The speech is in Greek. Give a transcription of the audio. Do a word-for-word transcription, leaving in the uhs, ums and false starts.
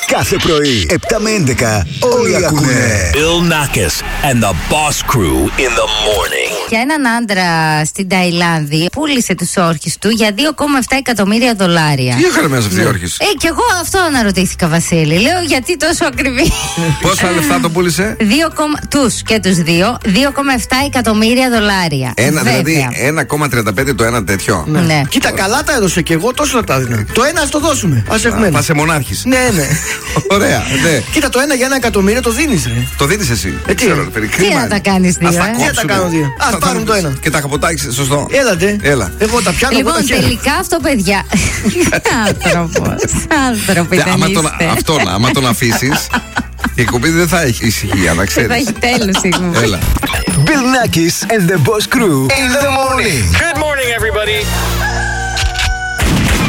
Κάθε πρωί, επτά με έντεκα, όλοι ακούνε. Bill Nackis and the Boss Crew in the morning. Και έναν άντρα στην Ταϊλάνδη πούλησε τους όρχες του για δύο κόμμα επτά εκατομμύρια δολάρια. Τι έκανε μέσα αυτή η όρχης? Ε, και εγώ αυτό αναρωτήθηκα, Βασίλη. Λέω, γιατί τόσο ακριβή? Πόσα λεφτά το πούλησε? δύο, τους και τους δύο, δύο κόμμα επτά εκατομμύρια δολάρια. Ένα, Βέβαια. δηλαδή ένα κόμμα τριάντα πέντε το ένα τέτοιο. Ναι. Ναι. Κοίτα, καλά τα έδωσε και εγώ, τόσο να τα έδινα. Το ένα ας το δώσουμε. Ας έχουμε. Θα σε μονάρχης. Ναι, ναι. Ωραία, ναι. Κοίτα, το ένα για ένα εκατομμύριο το δίνεις, ρε. Το δίνεις εσύ. Ε, τι, Ξέρω, ρε, τι κρίμα να είναι. τα κάνεις δύο, Ας τα ε? Τι να τα κόψουμε. κάνω δύο? Ας Θα- πάρουν θα- το ένα. Και τα χαποτάξεις, σωστό. Έλατε. Έλα. Εγώ τα πιάνω από Λοιπόν, τα χέρια. τελικά αυτό, παιδιά. Άνθρωπος. Άνθρωποι Ναι, δεν άμα τον, είστε. αυτόν, άμα τον αφήσεις, η εκπομπή δεν θα έχει ησυχία, να Θα ξέρεις. έχει τέλος σίγουρα. Έλα. Bill Nackis and the Boss Crew in the morning. Good morning, everybody.